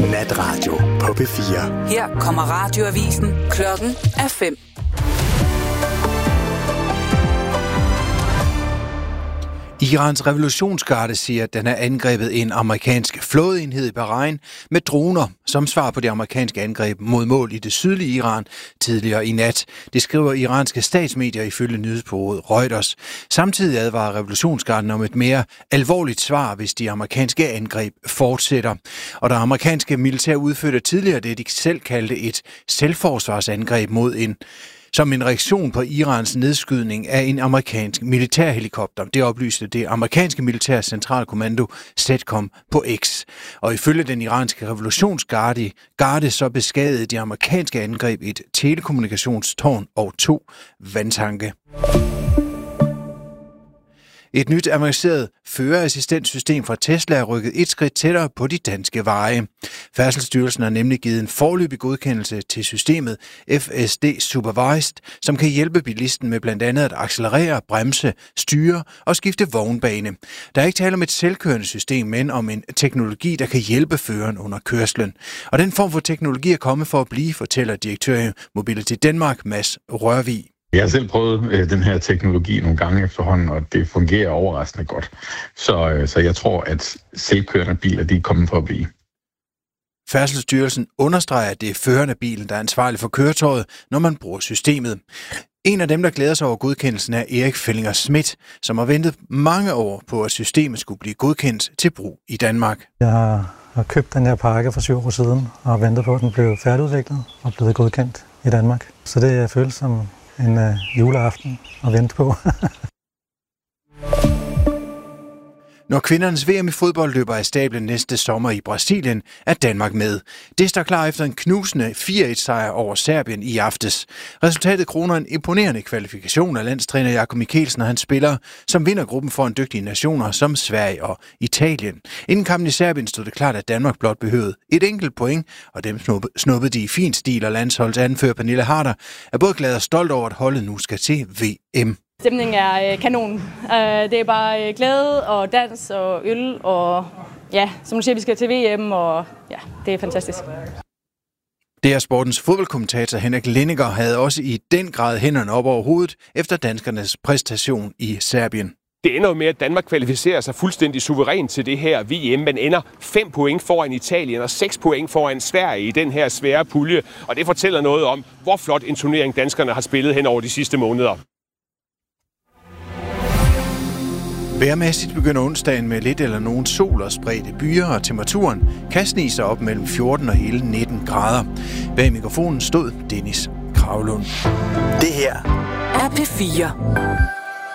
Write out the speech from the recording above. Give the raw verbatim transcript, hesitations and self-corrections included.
Natradio på P fire. Her kommer radioavisen. Klokken er fem. Irans revolutionsgarde siger, at den har angrebet en amerikansk flådeenhed i Bahrain med droner, som svar på det amerikanske angreb mod mål i det sydlige Iran tidligere i nat. Det skriver iranske statsmedier ifølge nyhedsbureauet Reuters. Samtidig advarer revolutionsgarden om et mere alvorligt svar, hvis de amerikanske angreb fortsætter. Og der amerikanske militær udførte tidligere det, de selv kaldte et selvforsvarsangreb mod en som en reaktion på Irans nedskydning af en amerikansk militærhelikopter. Det oplyste det amerikanske militære centralkommando CENTCOM på X. Og ifølge den iranske revolutionsgarde garde, så beskadigede de amerikanske angreb et telekommunikationstårn og to vandtanke. Et nyt avanceret førerassistentsystem fra Tesla er rykket et skridt tættere på de danske veje. Færdselsstyrelsen har nemlig givet en foreløbig godkendelse til systemet F S D Supervised, som kan hjælpe bilisten med blandt andet at accelerere, bremse, styre og skifte vognbane. Der er ikke tale om et selvkørende system, men om en teknologi, der kan hjælpe føreren under kørslen. Og den form for teknologi er kommet for at blive, fortæller direktør i Mobility Denmark, Mads Rørvig. Jeg har selv prøvet øh, den her teknologi nogle gange efterhånden, og det fungerer overraskende godt. Så, øh, så jeg tror, at selvkørende biler, de er kommet for at blive. Færdselsstyrelsen understreger, at det er føreren af bilen, der er ansvarlig for køretøjet, når man bruger systemet. En af dem, der glæder sig over godkendelsen, er Erik Fellinger Schmidt, som har ventet mange år på, at systemet skulle blive godkendt til brug i Danmark. Jeg har købt den her pakke for syv år siden og ventet på, at den blev færdigudviklet og blevet godkendt i Danmark. Så det føles som en uh, juleaften at vente på. Når kvindernes V M i fodbold løber af stablen næste sommer i Brasilien, er Danmark med. Det står klar efter en knusende fire et sejr over Serbien i aftes. Resultatet kroner en imponerende kvalifikation af landstræner Jakob Mikkelsen og hans spillere, som vinder gruppen foran dygtige nationer som Sverige og Italien. Inden kampen i Serbien stod det klart, at Danmark blot behøvede et enkelt point, og dem snuppede de i fin stil, og landsholdsanfører Pernille Harder er både glad og stolt over, at holdet nu skal til V M. Stemningen er øh, kanon. Øh, det er bare øh, glæde og dans og øl, og ja, som du siger, vi skal til V M, og ja, det er fantastisk. D R Sportens fodboldkommentator Henrik Lindiger havde også i den grad hænderne op over hovedet efter danskernes præstation i Serbien. Det ender jo med, at Danmark kvalificerer sig fuldstændig suverænt til det her V M, men ender fem point foran Italien og seks point foran Sverige i den her svære pulje. Og det fortæller noget om, hvor flot en turnering danskerne har spillet hen over de sidste måneder. Vejrmæssigt begynder onsdagen med lidt eller nogen sol og spredte byer, og temperaturen kan snige sig op mellem fjorten og hele nitten grader. Bag mikrofonen stod Dennis Kravlund. Det her er P fire.